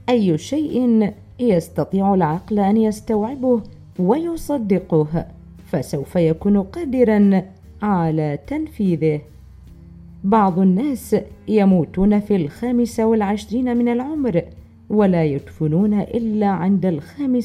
أي شيء يستطيع العقل أن يستوعبه ويصدقه فسوف يكون قادرا على تنفيذه. بعض الناس يموتون في 25 من العمر ولا يدفنون إلا عند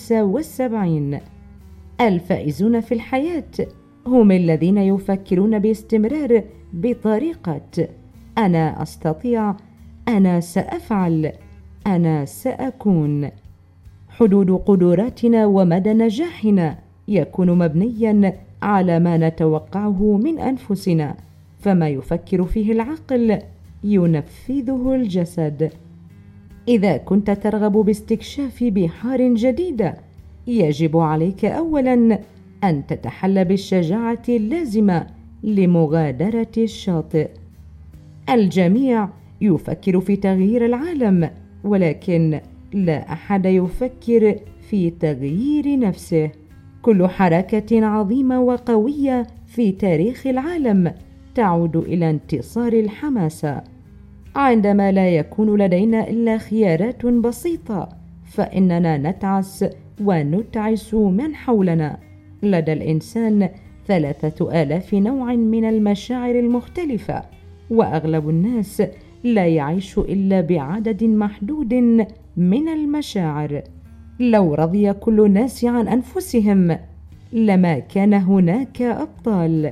75. الفائزون في الحياة هم الذين يفكرون باستمرار بطريقة أنا أستطيع، أنا سأفعل، أنا سأكون. حدود قدراتنا ومدى نجاحنا يكون مبنيا على ما نتوقعه من أنفسنا، فما يفكر فيه العقل ينفذه الجسد. إذا كنت ترغب باستكشاف بحار جديدة يجب عليك أولا أن تتحلى بالشجاعة اللازمة لمغادرة الشاطئ. الجميع يفكر في تغيير العالم، ولكن لا أحد يفكر في تغيير نفسه. كل حركة عظيمة وقوية في تاريخ العالم تعود إلى انتصار الحماسة. عندما لا يكون لدينا إلا خيارات بسيطة فإننا نتعس ونتعس من حولنا. لدى الإنسان 3000 نوع من المشاعر المختلفة، وأغلب الناس لا يعيش إلا بعدد محدود من المشاعر. لو رضي كل الناس عن أنفسهم لما كان هناك أبطال.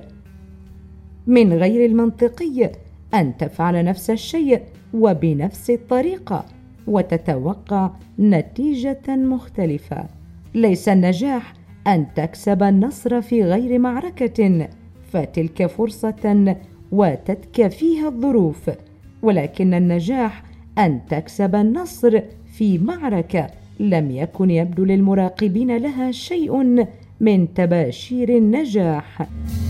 من غير المنطقي أن تفعل نفس الشيء وبنفس الطريقة وتتوقع نتيجة مختلفة. ليس النجاح أن تكسب النصر في غير معركة فتلك فرصة وتتك فيها الظروف، ولكن النجاح أن تكسب النصر في معركة لم يكن يبدو للمراقبين لها شيء من تباشير النجاح.